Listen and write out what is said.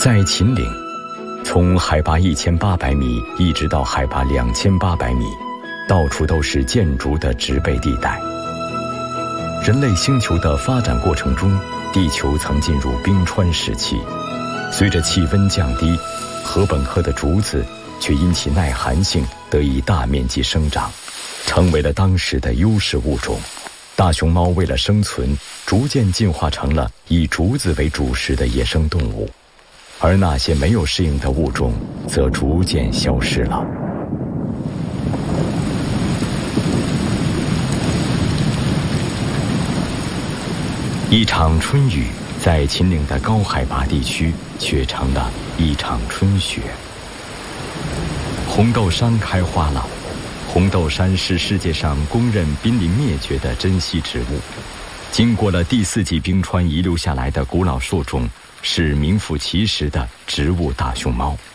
在秦岭，从海拔1800米一直到海拔2800米，到处都是建筑的植被地带。人类星球的发展过程中，地球曾进入冰川时期。随着气温降低，禾本科的竹子却因其耐寒性得以大面积生长，成为了当时的优势物种。大熊猫为了生存，逐渐进化成了以竹子为主食的野生动物，而那些没有适应的物种则逐渐消失了。一场春雨在秦岭的高海拔地区却成了一场春雪。红豆杉开花了。红豆杉是世界上公认濒临灭绝的珍稀植物，经过了第4纪冰川遗留下来的古老树种，是名副其实的植物大熊猫。